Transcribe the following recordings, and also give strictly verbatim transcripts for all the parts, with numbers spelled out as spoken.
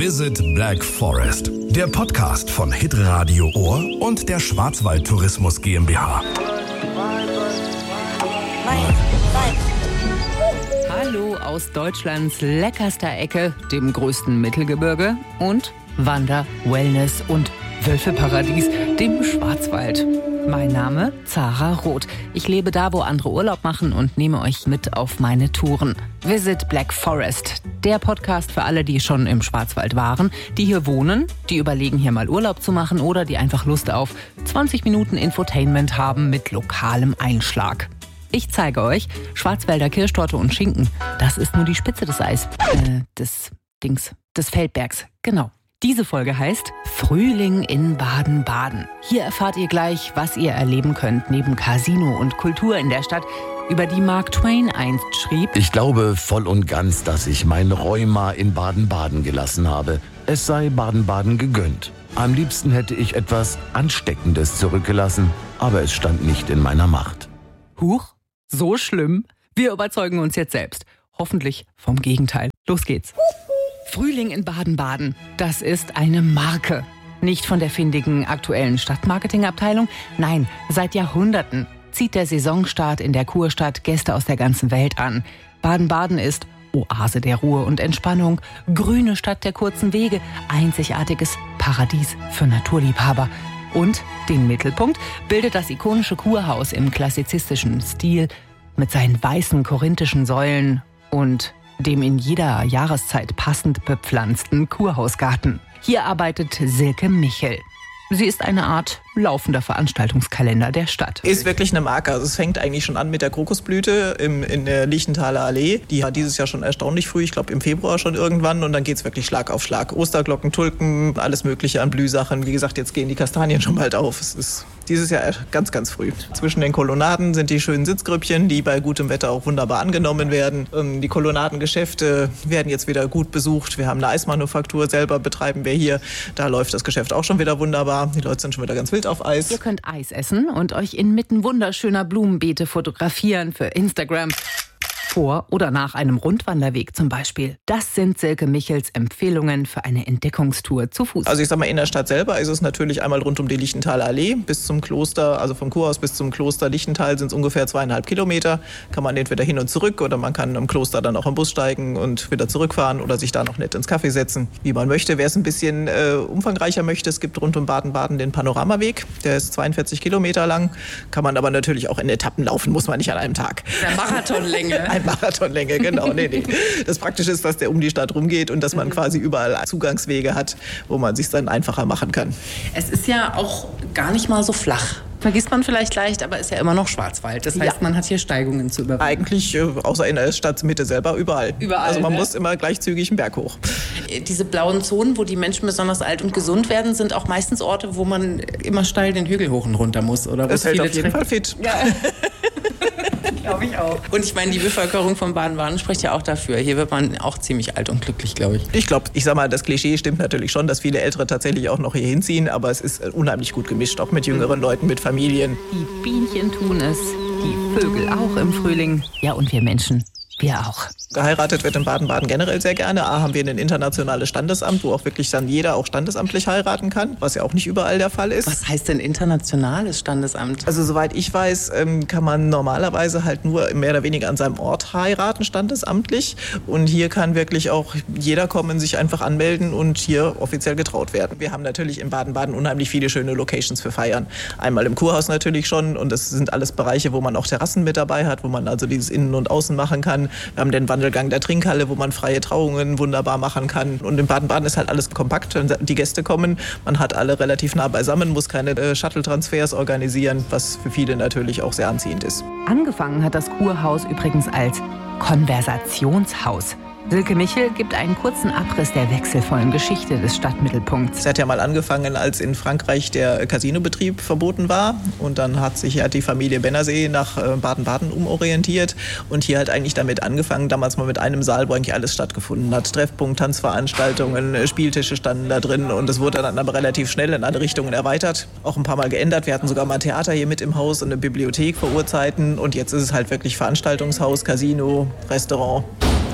Visit Black Forest, der Podcast von Hitradio Ohr und der Schwarzwald Tourismus GmbH. Hallo aus Deutschlands leckerster Ecke, dem größten Mittelgebirge und Wander-, Wellness- und Wölfeparadies, dem Schwarzwald. Mein Name Zara Roth. Ich lebe da, wo andere Urlaub machen und nehme euch mit auf meine Touren. Visit Black Forest, der Podcast für alle, die schon im Schwarzwald waren, die hier wohnen, die überlegen, hier mal Urlaub zu machen oder die einfach Lust auf zwanzig Minuten Infotainment haben mit lokalem Einschlag. Ich zeige euch Schwarzwälder Kirschtorte und Schinken. Das ist nur die Spitze des Eis, äh, des Dings, des Feldbergs, genau. Diese Folge heißt Frühling in Baden-Baden. Hier erfahrt ihr gleich, was ihr erleben könnt neben Casino und Kultur in der Stadt, über die Mark Twain einst schrieb: Ich glaube voll und ganz, dass ich mein Rheuma in Baden-Baden gelassen habe. Es sei Baden-Baden gegönnt. Am liebsten hätte ich etwas Ansteckendes zurückgelassen, aber es stand nicht in meiner Macht. Huch, so schlimm? Wir überzeugen uns jetzt selbst. Hoffentlich vom Gegenteil. Los geht's. Frühling in Baden-Baden, das ist eine Marke. Nicht von der findigen aktuellen Stadtmarketingabteilung, nein, seit Jahrhunderten zieht der Saisonstart in der Kurstadt Gäste aus der ganzen Welt an. Baden-Baden ist Oase der Ruhe und Entspannung, grüne Stadt der kurzen Wege, einzigartiges Paradies für Naturliebhaber. Und den Mittelpunkt bildet das ikonische Kurhaus im klassizistischen Stil mit seinen weißen korinthischen Säulen und dem in jeder Jahreszeit passend bepflanzten Kurhausgarten. Hier arbeitet Silke Michel. Sie ist eine Art laufender Veranstaltungskalender der Stadt. Ist wirklich eine Marke. Also es fängt eigentlich schon an mit der Krokusblüte im, in der Lichtenthaler Allee. Die hat dieses Jahr schon erstaunlich früh, ich glaube im Februar schon irgendwann. Und dann geht es wirklich Schlag auf Schlag. Osterglocken, Tulpen, alles mögliche an Blühsachen. Wie gesagt, jetzt gehen die Kastanien schon bald auf. Es ist dieses Jahr ganz, ganz früh. Zwischen den Kolonnaden sind die schönen Sitzgrüppchen, die bei gutem Wetter auch wunderbar angenommen werden. Die Kolonnadengeschäfte werden jetzt wieder gut besucht. Wir haben eine Eismanufaktur, selber betreiben wir hier. Da läuft das Geschäft auch schon wieder wunderbar. Die Leute sind schon wieder ganz wild auf Eis. Ihr könnt Eis essen und euch inmitten wunderschöner Blumenbeete fotografieren für Instagram. Vor oder nach einem Rundwanderweg zum Beispiel. Das sind Silke Michels Empfehlungen für eine Entdeckungstour zu Fuß. Also ich sag mal, in der Stadt selber ist es natürlich einmal rund um die Lichtenthaler Allee bis zum Kloster, also vom Kurhaus bis zum Kloster Lichtental sind es ungefähr zweieinhalb Kilometer. Kann man entweder hin und zurück oder man kann am Kloster dann auch im Bus steigen und wieder zurückfahren oder sich da noch nett ins Café setzen, wie man möchte. Wer es ein bisschen äh, umfangreicher möchte, es gibt rund um Baden-Baden den Panoramaweg. Der ist zweiundvierzig Kilometer lang. Kann man aber natürlich auch in Etappen laufen, muss man nicht an einem Tag. Der Marathonlänge. Marathonlänge, genau. Nee, nee. Das Praktische ist, dass der um die Stadt rumgeht und dass man quasi überall Zugangswege hat, wo man sich dann einfacher machen kann. Es ist ja auch gar nicht mal so flach. Vergisst man vielleicht leicht, aber ist ja immer noch Schwarzwald. Das heißt, ja, man hat hier Steigungen zu überwinden. Eigentlich, äh, außer in der Stadtmitte selber, überall. Überall. Also man ne? muss immer gleich zügig einen Berg hoch. Diese blauen Zonen, wo die Menschen besonders alt und gesund werden, sind auch meistens Orte, wo man immer steil den Hügel hoch und runter muss. Oder das hält auf jeden Fall fit. Ja. Glaube ich auch. Und ich meine, die Bevölkerung von Baden-Baden spricht ja auch dafür. Hier wird man auch ziemlich alt und glücklich, glaube ich. Ich glaube, ich sag mal, das Klischee stimmt natürlich schon, dass viele Ältere tatsächlich auch noch hier hinziehen, aber es ist unheimlich gut gemischt, auch mit jüngeren mhm. Leuten, mit Familien. Die Bienchen tun es, die Vögel auch im Frühling. Ja, und wir Menschen, wir auch. Geheiratet wird in Baden-Baden generell sehr gerne. A, haben wir ein internationales Standesamt, wo auch wirklich dann jeder auch standesamtlich heiraten kann, was ja auch nicht überall der Fall ist. Was heißt denn internationales Standesamt? Also soweit ich weiß, kann man normalerweise halt nur mehr oder weniger an seinem Ort heiraten, standesamtlich. Und hier kann wirklich auch jeder kommen, sich einfach anmelden und hier offiziell getraut werden. Wir haben natürlich in Baden-Baden unheimlich viele schöne Locations für Feiern. Einmal im Kurhaus natürlich schon und das sind alles Bereiche, wo man auch Terrassen mit dabei hat, wo man also dieses Innen und Außen machen kann. Wir haben den Wandelgang der Trinkhalle, wo man freie Trauungen wunderbar machen kann. Und in Baden-Baden ist halt alles kompakt, wenn die Gäste kommen. Man hat alle relativ nah beisammen, muss keine äh, Shuttle-Transfers organisieren, was für viele natürlich auch sehr anziehend ist. Angefangen hat das Kurhaus übrigens als Konversationshaus. Silke Michel gibt einen kurzen Abriss der wechselvollen Geschichte des Stadtmittelpunkts. Es hat ja mal angefangen, als in Frankreich der Casinobetrieb verboten war. Und dann hat sich ja die Familie Bennersee nach Baden-Baden umorientiert. Und hier hat eigentlich damit angefangen, damals mal mit einem Saal, wo eigentlich alles stattgefunden hat. Treffpunkt, Tanzveranstaltungen, Spieltische standen da drin. Und es wurde dann aber relativ schnell in alle Richtungen erweitert. Auch ein paar Mal geändert. Wir hatten sogar mal ein Theater hier mit im Haus und eine Bibliothek vor Urzeiten. Und jetzt ist es halt wirklich Veranstaltungshaus, Casino, Restaurant.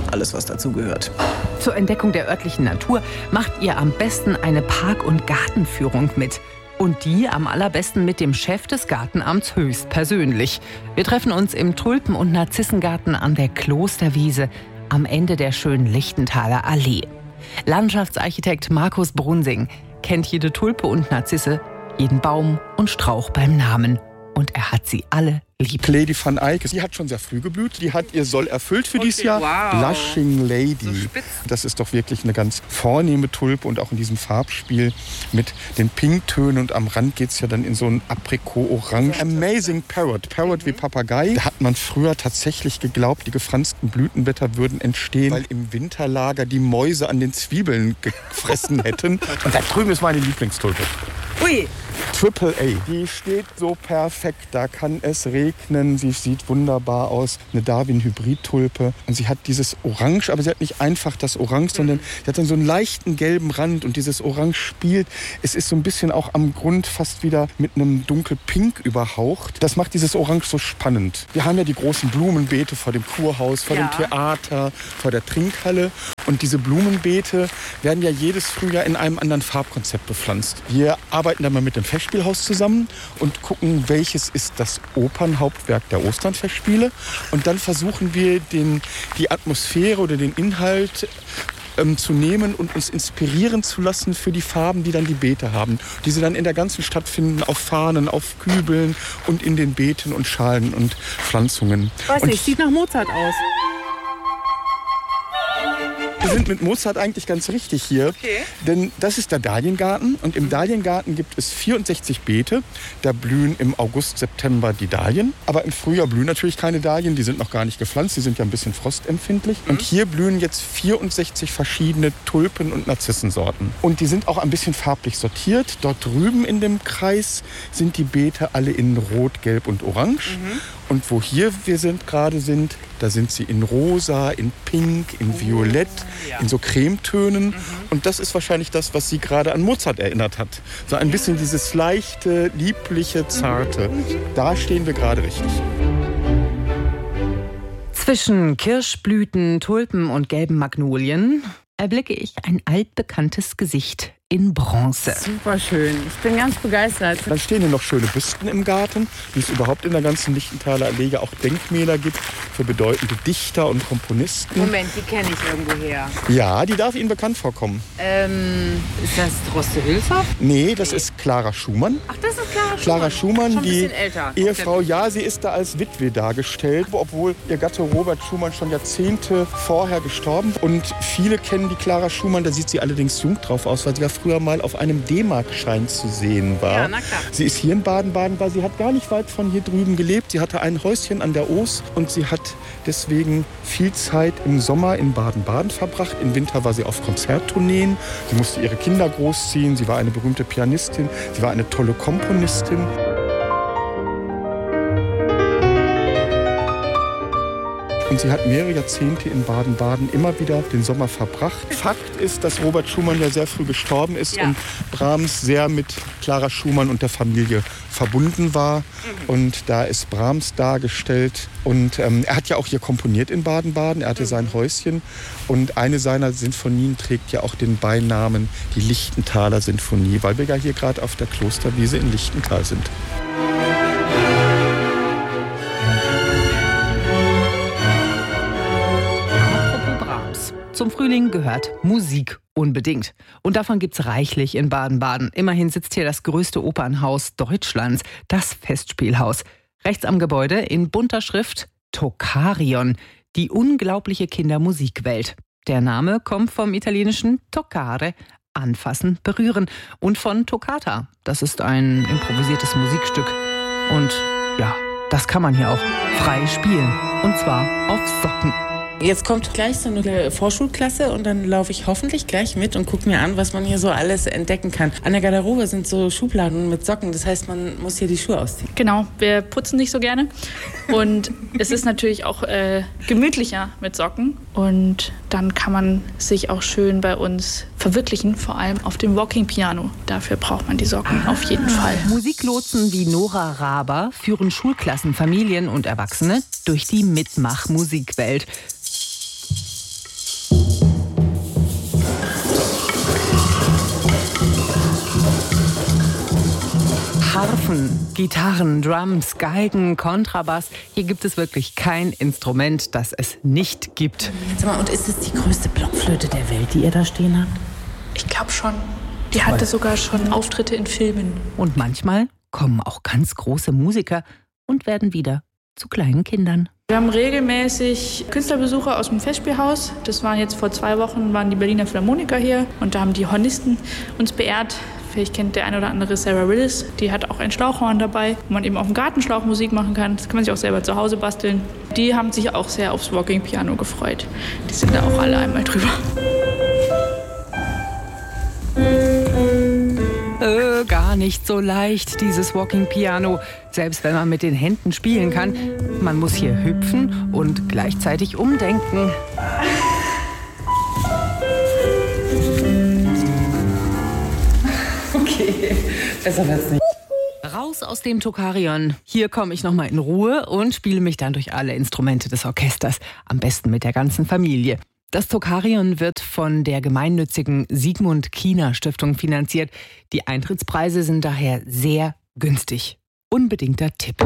alles, was dazu gehört. Zur Entdeckung der örtlichen Natur macht ihr am besten eine Park- und Gartenführung mit. Und die am allerbesten mit dem Chef des Gartenamts höchstpersönlich. Wir treffen uns im Tulpen- und Narzissengarten an der Klosterwiese am Ende der schönen Lichtenthaler Allee. Landschaftsarchitekt Markus Brunsing kennt jede Tulpe und Narzisse, jeden Baum und Strauch beim Namen. Und er hat sie alle lieb. Lady van Eyck, die hat schon sehr früh geblüht. Die hat ihr Soll erfüllt für okay, dieses Jahr. Wow. Blushing Lady. So das ist doch wirklich eine ganz vornehme Tulpe. Und auch in diesem Farbspiel mit den Pinktönen. Und am Rand geht es ja dann in so ein Aprikot-Orange. Amazing Parrot. Parrot mhm. wie Papagei. Da hat man früher tatsächlich geglaubt, die gefransten Blütenblätter würden entstehen, weil im Winterlager die Mäuse an den Zwiebeln gefressen hätten. Und da drüben ist meine Lieblingstulpe. Ui. Triple A. Die steht so perfekt. Da kann es regnen. Sie sieht wunderbar aus. Eine Darwin-Hybrid-Tulpe. Und sie hat dieses Orange, aber sie hat nicht einfach das Orange, mhm. sondern sie hat dann so einen leichten gelben Rand. Und dieses Orange spielt. Es ist so ein bisschen auch am Grund fast wieder mit einem dunkelpink überhaucht. Das macht dieses Orange so spannend. Wir haben ja die großen Blumenbeete vor dem Kurhaus, vor ja. dem Theater, vor der Trinkhalle. Und diese Blumenbeete werden ja jedes Frühjahr in einem anderen Farbkonzept bepflanzt. Wir arbeiten da mal mit dem Festspielhaus zusammen und gucken, welches ist das Opernhauptwerk der Osternfestspiele. Und dann versuchen wir, den, die Atmosphäre oder den Inhalt ähm, zu nehmen und uns inspirieren zu lassen für die Farben, die dann die Beete haben. Die sie dann in der ganzen Stadt finden, auf Fahnen, auf Kübeln und in den Beeten und Schalen und Pflanzungen. Weiß nicht, sieht nach Mozart aus. Wir sind mit Mozart eigentlich ganz richtig hier, okay. Denn das ist der Dahliengarten und im Dahliengarten gibt es vierundsechzig Beete. Da blühen im August, September die Dahlien. Aber im Frühjahr blühen natürlich keine Dahlien, die sind noch gar nicht gepflanzt, die sind ja ein bisschen frostempfindlich. Mhm. Und hier blühen jetzt vierundsechzig verschiedene Tulpen- und Narzissensorten. Und die sind auch ein bisschen farblich sortiert. Dort drüben in dem Kreis sind die Beete alle in Rot, Gelb und Orange. Mhm. Und wo hier wir sind, gerade sind, da sind sie in Rosa, in Pink, in Violett, oh, ja. in so Cremetönen. Mhm. Und das ist wahrscheinlich das, was sie gerade an Mozart erinnert hat. So ein bisschen dieses leichte, liebliche, zarte. Mhm. Da stehen wir gerade richtig. Zwischen Kirschblüten, Tulpen und gelben Magnolien erblicke ich ein altbekanntes Gesicht in Bronze. Super schön. Ich bin ganz begeistert. Dann stehen hier noch schöne Büsten im Garten, wie es überhaupt in der ganzen Lichtenthaler Allee auch Denkmäler gibt für bedeutende Dichter und Komponisten. Moment, die kenne ich irgendwoher. Ja, die darf Ihnen bekannt vorkommen. Ähm, ist das Droste Hülshoff? Nee, das nee. ist Clara Schumann. Ach, das ist Clara Schumann. Clara Schumann, schon ein die älter. Ehefrau, ja, sie ist da als Witwe dargestellt, obwohl ihr Gatte Robert Schumann schon Jahrzehnte vorher gestorben ist. Und viele kennen die Clara Schumann, da sieht sie allerdings jung drauf aus, weil sie ja früher mal auf einem D-Mark-Schein zu sehen war. Ja, na klar. Sie ist hier in Baden-Baden, weil sie hat gar nicht weit von hier drüben gelebt. Sie hatte ein Häuschen an der Oos und sie hat deswegen viel Zeit im Sommer in Baden-Baden verbracht. Im Winter war sie auf Konzerttourneen. Sie musste ihre Kinder großziehen. Sie war eine berühmte Pianistin. Sie war eine tolle Komponistin. Und sie hat mehrere Jahrzehnte in Baden-Baden immer wieder den Sommer verbracht. Fakt ist, dass Robert Schumann ja sehr früh gestorben ist ja. und Brahms sehr mit Clara Schumann und der Familie verbunden war. Mhm. Und da ist Brahms dargestellt. Und ähm, er hat ja auch hier komponiert in Baden-Baden. Er hatte mhm. sein Häuschen. Und eine seiner Sinfonien trägt ja auch den Beinamen die Lichtenthaler Sinfonie, weil wir ja hier gerade auf der Klosterwiese in Lichtental sind. Zum Frühling gehört Musik unbedingt. Und davon gibt's reichlich in Baden-Baden. Immerhin sitzt hier das größte Opernhaus Deutschlands, das Festspielhaus. Rechts am Gebäude in bunter Schrift Toccarion, die unglaubliche Kindermusikwelt. Der Name kommt vom italienischen toccare, anfassen, berühren, und von Toccata. Das ist ein improvisiertes Musikstück. Und ja, das kann man hier auch frei spielen. Und zwar auf Socken. Jetzt kommt gleich so eine Vorschulklasse und dann laufe ich hoffentlich gleich mit und gucke mir an, was man hier so alles entdecken kann. An der Garderobe sind so Schubladen mit Socken, das heißt, man muss hier die Schuhe ausziehen. Genau, wir putzen nicht so gerne und es ist natürlich auch äh, gemütlicher mit Socken und dann kann man sich auch schön bei uns verwirklichen, vor allem auf dem Walking Piano. Dafür braucht man die Socken ah. auf jeden Fall. Muziklotsen wie Nora Raber führen Schulklassen, Familien und Erwachsene durch die Mitmach-Musikwelt. Harfen, Gitarren, Drums, Geigen, Kontrabass. Hier gibt es wirklich kein Instrument, das es nicht gibt. Sag mal, und ist es die größte Blockflöte der Welt, die ihr da stehen habt? Ich glaube schon. Die hatte sogar schon Auftritte in Filmen. Und manchmal kommen auch ganz große Musiker und werden wieder zu kleinen Kindern. Wir haben regelmäßig Künstlerbesucher aus dem Festspielhaus. Das waren jetzt vor zwei Wochen, waren die Berliner Philharmoniker hier. Und da haben die Hornisten uns beehrt. Vielleicht kennt der ein oder andere Sarah Willis. Die hat auch ein Schlauchhorn dabei, wo man eben auf dem Gartenschlauch Musik machen kann. Das kann man sich auch selber zu Hause basteln. Die haben sich auch sehr aufs Walking Piano gefreut. Die sind da auch alle einmal drüber. Äh, gar nicht so leicht, dieses Walking Piano. Selbst wenn man mit den Händen spielen kann. Man muss hier hüpfen und gleichzeitig umdenken. Okay, besser wird's nicht. Raus aus dem Tokarion. Hier komme ich nochmal in Ruhe und spiele mich dann durch alle Instrumente des Orchesters. Am besten mit der ganzen Familie. Das Tokarion wird von der gemeinnützigen Sigmund Kiener Stiftung finanziert. Die Eintrittspreise sind daher sehr günstig. Unbedingter Tipp.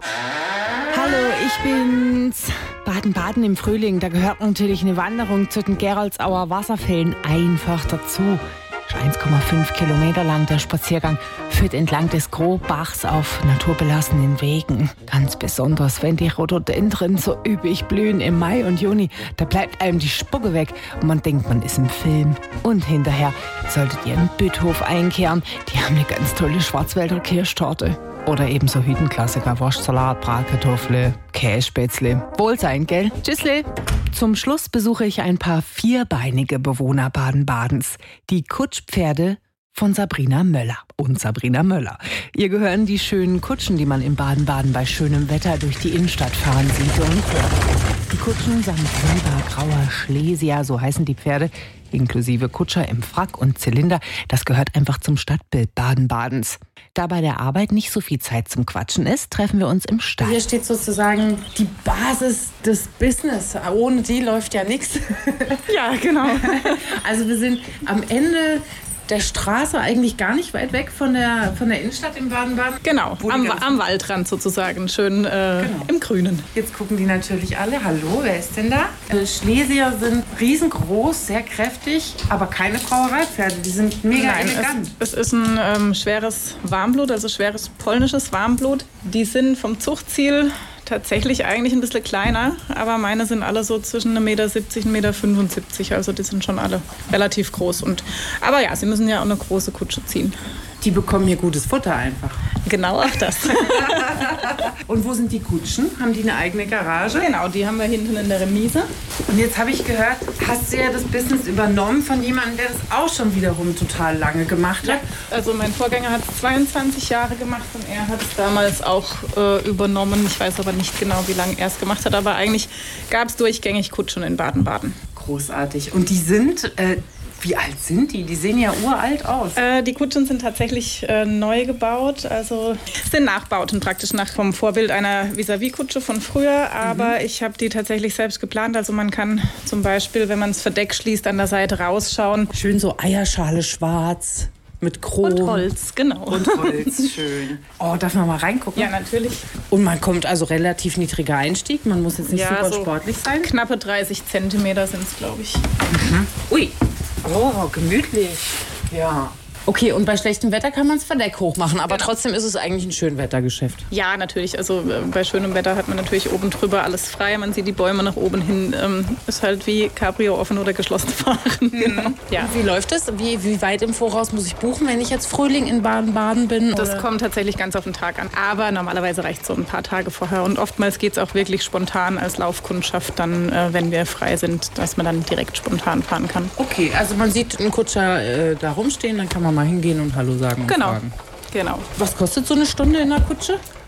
Hallo, ich bin's. Baden-Baden im Frühling, da gehört natürlich eine Wanderung zu den Geroldsauer Wasserfällen einfach dazu. eins Komma fünf Kilometer lang der Spaziergang führt entlang des Grobachs auf naturbelassenen Wegen. Ganz besonders, wenn die Rhododendren so üppig blühen im Mai und Juni. Da bleibt einem die Spucke weg und man denkt, man ist im Film. Und hinterher solltet ihr in Büthof einkehren. Die haben eine ganz tolle Schwarzwälder Kirschtorte. Oder eben so Hüttenklassiker, Wurstsalat, Bratkartoffel, Kässpätzle. Wohlsein, gell? Tschüssle. Zum Schluss besuche ich ein paar vierbeinige Bewohner Baden-Badens. Die Kutschpferde von Sabrina Möller. Und Sabrina Möller. Ihr gehören die schönen Kutschen, die man in Baden-Baden bei schönem Wetter durch die Innenstadt fahren sieht und hört. Die Kutschen samt silbergrauer Schlesier, so heißen die Pferde, inklusive Kutscher im Frack und Zylinder. Das gehört einfach zum Stadtbild Baden-Badens. Da bei der Arbeit nicht so viel Zeit zum Quatschen ist, treffen wir uns im Stall. Hier steht sozusagen die Basis des Business. Ohne die läuft ja nichts. Ja, genau. Also wir sind am Ende der Straße, eigentlich gar nicht weit weg von der, von der Innenstadt in Baden-Baden. Genau, am, am Waldrand sozusagen, schön äh, genau. Im Grünen. Jetzt gucken die natürlich alle. Hallo, wer ist denn da? Die Schlesier sind riesengroß, sehr kräftig, aber keine Brauereipferde. Die sind mega Nein, elegant. Es, es ist ein ähm, schweres Warmblut, also schweres polnisches Warmblut. Die sind vom Zuchtziel tatsächlich eigentlich ein bisschen kleiner, aber meine sind alle so zwischen eins Komma siebzig und eins Komma fünfundsiebzig, also die sind schon alle relativ groß. Und, aber ja, sie müssen ja auch eine große Kutsche ziehen. Die bekommen hier gutes Futter einfach. Genau auch das. Und wo sind die Kutschen? Haben die eine eigene Garage? Genau, die haben wir hinten in der Remise. Und jetzt habe ich gehört, hast du ja das Business übernommen von jemandem, der das auch schon wiederum total lange gemacht hat. Ja, also mein Vorgänger hat es zweiundzwanzig Jahre gemacht und er hat es damals auch äh, übernommen. Ich weiß aber nicht genau, wie lange er es gemacht hat, aber eigentlich gab es durchgängig Kutschen in Baden-Baden. Großartig. Und die sind... Äh, Wie alt sind die? Die sehen ja uralt aus. Äh, die Kutschen sind tatsächlich äh, neu gebaut. Also sind Nachbauten praktisch nach vom Vorbild einer Vis-à-vis-Kutsche von früher. Aber mhm. ich habe die tatsächlich selbst geplant. Also man kann zum Beispiel, wenn man das Verdeck schließt, an der Seite rausschauen. Schön so Eierschale schwarz. Mit Chrom. Und Holz, genau. Und Holz, schön. Oh, darf man mal reingucken? Ja, natürlich. Und man kommt also relativ niedriger Einstieg. Man muss jetzt nicht ja, super so sportlich sein. Knappe dreißig Zentimeter sind es, glaube ich. Mhm. Ui. Oh, gemütlich. Ja. Okay, und bei schlechtem Wetter kann man das Verdeck hochmachen, aber genau. Trotzdem ist es eigentlich ein Schönwettergeschäft. Ja, natürlich. Also äh, bei schönem Wetter hat man natürlich oben drüber alles frei. Man sieht die Bäume nach oben hin. Ähm, ist halt wie Cabrio offen oder geschlossen fahren. Genau. Ja. Und wie läuft das? Wie, wie weit im Voraus muss ich buchen, wenn ich jetzt Frühling in Baden-Baden bin? Das oder? Kommt tatsächlich ganz auf den Tag an. Aber normalerweise reicht es so ein paar Tage vorher. Und oftmals geht es auch wirklich spontan als Laufkundschaft, dann, äh, wenn wir frei sind, dass man dann direkt spontan fahren kann. Okay, also man sieht einen Kutscher äh, da rumstehen, dann kann man mal hingehen und Hallo sagen und genau. fragen. Genau. Was kostet so eine Stunde in der Kutsche?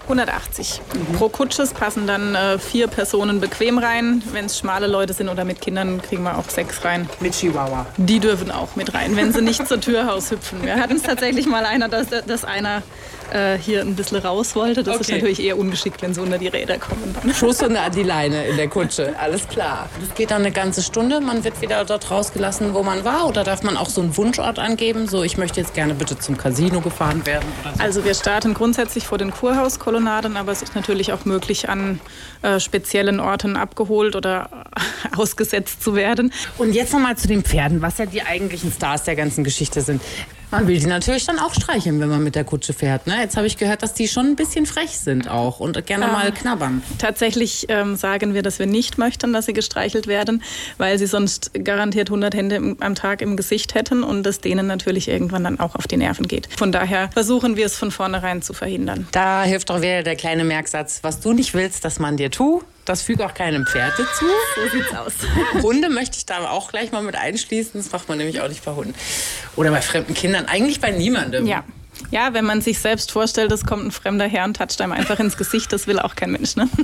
hundertachtzig. Mhm. Pro Kutsche passen dann äh, vier Personen bequem rein. Wenn es schmale Leute sind oder mit Kindern, kriegen wir auch sechs rein. Mit Chihuahua. Die dürfen auch mit rein, wenn sie nicht zur Tür raushüpfen. Wir hatten es tatsächlich mal einer, dass, dass einer äh, hier ein bisschen raus wollte. Das okay. ist natürlich eher ungeschickt, wenn sie unter die Räder kommen. Schusszunde an die Leine in der Kutsche, alles klar. Das geht dann eine ganze Stunde. Man wird wieder dort rausgelassen, wo man war. Oder darf man auch so einen Wunschort angeben? So, ich möchte jetzt gerne bitte zum Casino gefahren werden. Oder so. Also wir starten grundsätzlich vor den Kurhauskolonnaden, aber es ist natürlich auch möglich, an äh, speziellen Orten abgeholt oder ausgesetzt zu werden. Und jetzt nochmal zu den Pferden, was ja die eigentlichen Stars der ganzen Geschichte sind. Man will die natürlich dann auch streicheln, wenn man mit der Kutsche fährt. Ne? Jetzt habe ich gehört, dass die schon ein bisschen frech sind auch und gerne äh, mal knabbern. Tatsächlich ähm, sagen wir, dass wir nicht möchten, dass sie gestreichelt werden, weil sie sonst garantiert hundert Hände im, am Tag im Gesicht hätten und das denen natürlich irgendwann dann auch auf die Nerven geht. Von daher versuchen wir es von vornherein zu verhindern. Da hilft doch wieder der kleine Merksatz, was du nicht willst, dass man dir tut. Das füge auch keinem Pferd zu. So sieht's aus. Hunde möchte ich da auch gleich mal mit einschließen. Das macht man nämlich auch nicht bei Hunden. Oder bei fremden Kindern. Eigentlich bei niemandem. Ja. Ja, wenn man sich selbst vorstellt, es kommt ein fremder Herr und toucht einem einfach ins Gesicht, das will auch kein Mensch, ne?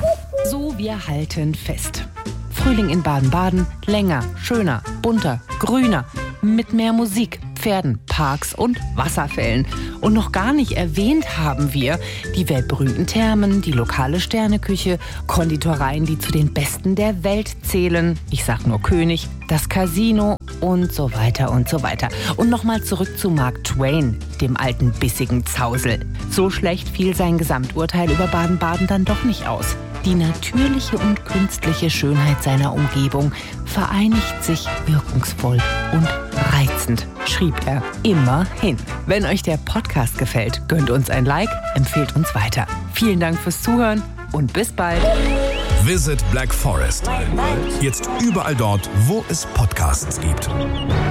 So, wir halten fest. Frühling in Baden-Baden, länger, schöner, bunter, grüner, mit mehr Musik, Pferden, Parks und Wasserfällen. Und noch gar nicht erwähnt haben wir die weltberühmten Thermen, die lokale Sterneküche, Konditoreien, die zu den besten der Welt zählen. Ich sag nur König, das Casino und so weiter und so weiter. Und nochmal zurück zu Mark Twain, dem alten bissigen Zausel. So schlecht fiel sein Gesamturteil über Baden-Baden dann doch nicht aus. Die natürliche und künstliche Schönheit seiner Umgebung vereinigt sich wirkungsvoll und reizend, schrieb er immerhin. Wenn euch der Podcast gefällt, gönnt uns ein Like, empfehlt uns weiter. Vielen Dank fürs Zuhören und bis bald. Visit Black Forest. Jetzt überall dort, wo es Podcasts gibt.